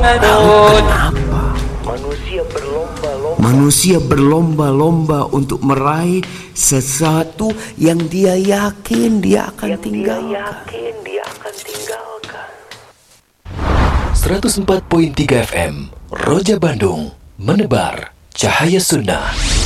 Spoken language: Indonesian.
Kenapa? Manusia berlomba-lomba untuk meraih sesuatu yang dia yakin dia akan tinggalkan. 104.3 FM Roja Bandung, menebar cahaya sunnah.